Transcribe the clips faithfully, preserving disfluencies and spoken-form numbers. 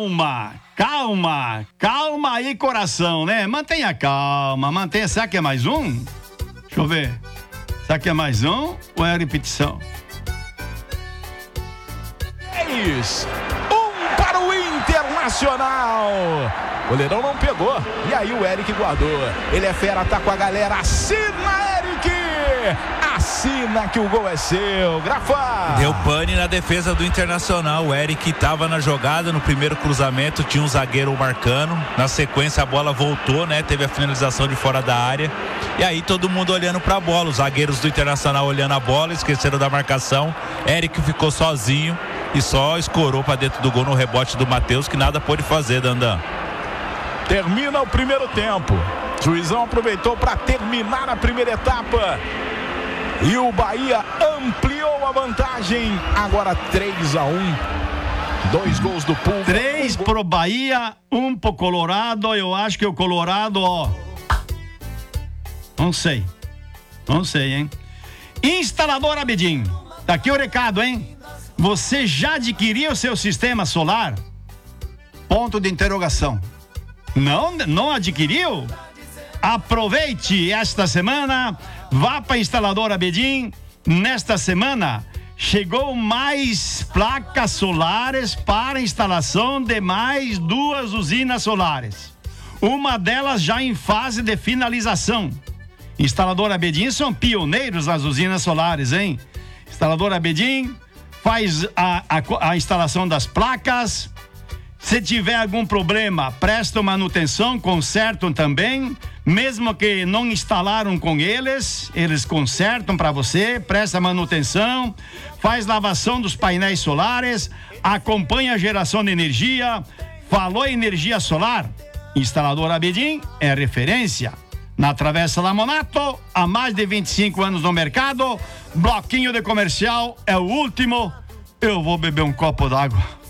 calma, calma, calma aí, coração, né? Mantenha calma, mantenha. Será que é mais um? Deixa eu ver. Será que é mais um ou é a repetição? três, um para o Internacional. O goleirão não pegou. E aí o Eric guardou. Ele é fera, tá com a galera. Assina, Eric! Assina que o gol é seu. Grafa! Deu pane na defesa do Internacional. O Eric tava na jogada, no primeiro cruzamento tinha um zagueiro marcando. Na sequência a bola voltou, né? Teve a finalização de fora da área. E aí todo mundo olhando pra bola. Os zagueiros do Internacional olhando a bola, esqueceram da marcação. Eric ficou sozinho e só escorou pra dentro do gol no rebote do Matheus, que nada pôde fazer, Dandan. Termina o primeiro tempo. O Juizão aproveitou para terminar a primeira etapa. E o Bahia ampliou a vantagem. Agora três a um. Dois gols do Pulga. Três um pro Bahia, um pro Colorado. Eu acho que o Colorado, ó. Não sei. Não sei, hein? Instalador Abedim. Tá aqui o recado, hein? Você já adquiriu seu sistema solar? Ponto de interrogação. Não, não adquiriu? Aproveite esta semana, vá para a instaladora Bedim. Nesta semana chegou mais placas solares para instalação de mais duas usinas solares. Uma delas já em fase de finalização. Instaladora Bedim são pioneiros nas usinas solares, hein? Instaladora Bedim faz a, a, a instalação das placas. Se tiver algum problema, prestam manutenção, consertam também. Mesmo que não instalaram com eles, eles consertam para você, presta manutenção, faz lavação dos painéis solares, acompanha a geração de energia. Falou em energia solar? Instaladora Abedim é referência. Na Travessa Lamonato, há mais de vinte e cinco anos no mercado. Bloquinho de comercial é o último. Eu vou beber um copo d'água.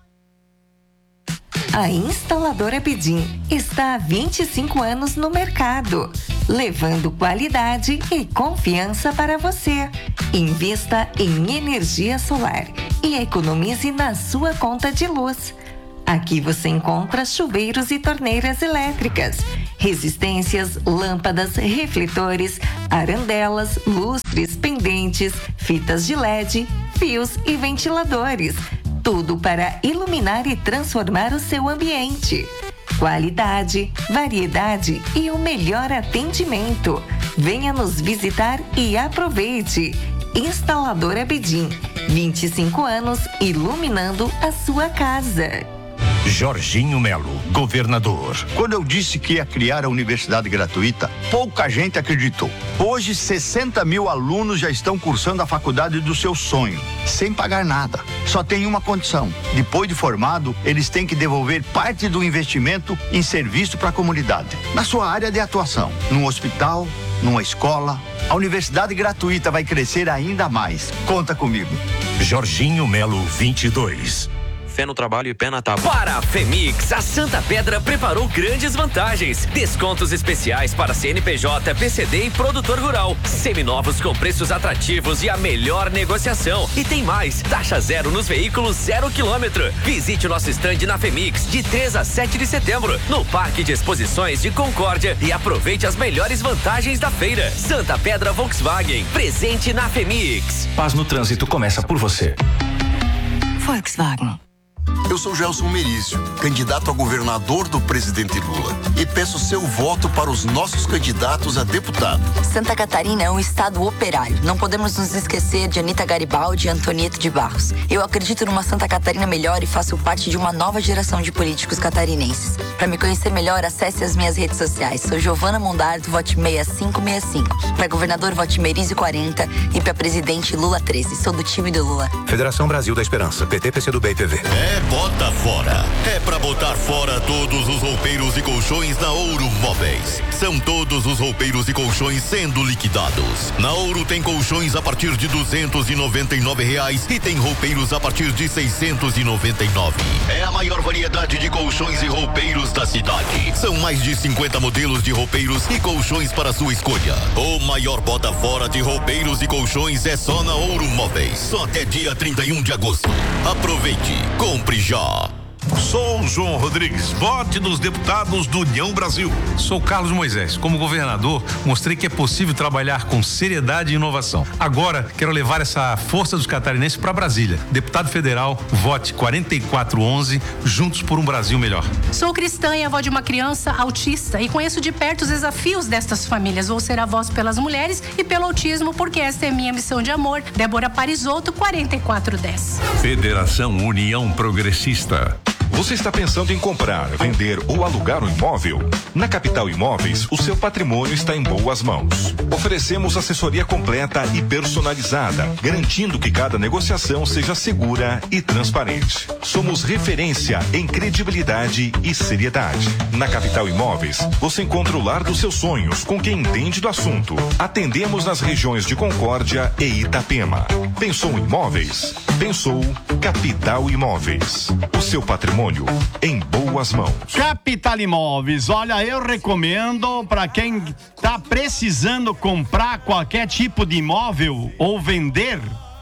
A Instaladora Bedim está há vinte e cinco anos no mercado, levando qualidade e confiança para você. Invista em energia solar e economize na sua conta de luz. Aqui você encontra chuveiros e torneiras elétricas, resistências, lâmpadas, refletores, arandelas, lustres, pendentes, fitas de L E D, fios e ventiladores. Tudo para iluminar e transformar o seu ambiente. Qualidade, variedade e o melhor atendimento. Venha nos visitar e aproveite. Instaladora Bedim, vinte e cinco anos iluminando a sua casa. Jorginho Melo, governador. Quando eu disse que ia criar a universidade gratuita, pouca gente acreditou. Hoje, sessenta mil alunos já estão cursando a faculdade do seu sonho, sem pagar nada. Só tem uma condição: depois de formado, eles têm que devolver parte do investimento em serviço para a comunidade, na sua área de atuação, num hospital, numa escola. A universidade gratuita vai crescer ainda mais. Conta comigo. Jorginho Melo, vinte e dois. Fé no trabalho e pé na tábua. Para a Femix, a Santa Pedra preparou grandes vantagens. Descontos especiais para C N P J, P C D e produtor rural. Seminovos com preços atrativos e a melhor negociação. E tem mais, taxa zero nos veículos zero quilômetro. Visite o nosso estande na Femix de três a sete de setembro, no Parque de Exposições de Concórdia, e aproveite as melhores vantagens da feira. Santa Pedra Volkswagen, presente na Femix. Paz no trânsito começa por você. Volkswagen. Eu sou Gelson Merício, candidato a governador do presidente Lula, e peço seu voto para os nossos candidatos a deputado. Santa Catarina é um estado operário. Não podemos nos esquecer de Anita Garibaldi e Antonieta de Barros. Eu acredito numa Santa Catarina melhor e faço parte de uma nova geração de políticos catarinenses. Para me conhecer melhor, acesse as minhas redes sociais. Sou Giovana Mondardo, vote seis cinco seis cinco. Para governador, vote Merizio quarenta. E para presidente, Lula treze. Sou do time do Lula. Federação Brasil da Esperança, P T, P C do B e P V. É bota fora. É pra botar fora todos os roupeiros e colchões na Ouro Móveis. São todos os roupeiros e colchões sendo liquidados. Na Ouro tem colchões a partir de duzentos e noventa e nove reais e tem roupeiros a partir de seiscentos e noventa e nove. É a maior variedade de colchões e roupeiros da cidade. São mais de cinquenta modelos de roupeiros e colchões para sua escolha. O maior bota fora de roupeiros e colchões é só na Ouro Móveis. Só até dia trinta e um de agosto. Aproveite, compre já. Sou João Rodrigues, vote nos deputados do União Brasil. Sou Carlos Moisés. Como governador, mostrei que é possível trabalhar com seriedade e inovação. Agora, quero levar essa força dos catarinenses para Brasília. Deputado federal, vote quarenta e quatro onze, juntos por um Brasil melhor. Sou cristã e avó de uma criança autista e conheço de perto os desafios destas famílias. Vou ser a voz pelas mulheres e pelo autismo, porque esta é minha missão de amor. Débora Parisotto, quarenta e quatro dez. Federação União Progressista. Você está pensando em comprar, vender ou alugar um imóvel? Na Capital Imóveis, o seu patrimônio está em boas mãos. Oferecemos assessoria completa e personalizada, garantindo que cada negociação seja segura e transparente. Somos referência em credibilidade e seriedade. Na Capital Imóveis, você encontra o lar dos seus sonhos com quem entende do assunto. Atendemos nas regiões de Concórdia e Itapema. Pensou em imóveis? Pensou Capital Imóveis. O seu patrimônio em boas mãos. Capital Imóveis, olha, eu recomendo para quem tá precisando comprar qualquer tipo de imóvel ou vender.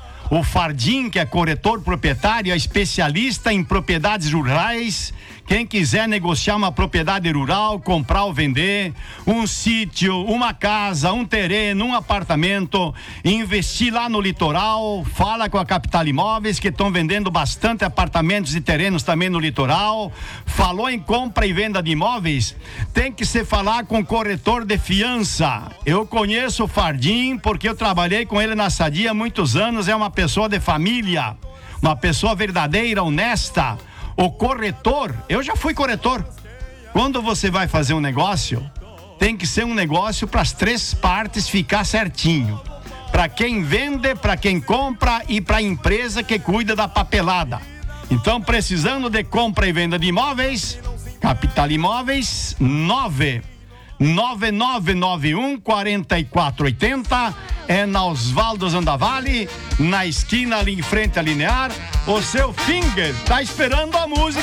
O Fardim, que é corretor proprietário, é especialista em propriedades rurais. Quem quiser negociar uma propriedade rural, comprar ou vender, um sítio, uma casa, um terreno, um apartamento, investir lá no litoral, fala com a Capital Imóveis, que estão vendendo bastante apartamentos e terrenos também no litoral. Falou em compra e venda de imóveis, tem que se falar com o corretor de fiança. Eu conheço o Fardim porque eu trabalhei com ele na Sadia há muitos anos, é uma pessoa de família, uma pessoa verdadeira, honesta. O corretor, eu já fui corretor. Quando você vai fazer um negócio, tem que ser um negócio para as três partes ficar certinho. Para quem vende, para quem compra e para a empresa que cuida da papelada. Então, precisando de compra e venda de imóveis, Capital Imóveis, nove nove nove nove um quatro quatro oito zero, é na Osvaldo Zandavale, na esquina ali em frente a Linear. O seu Finger tá esperando a música.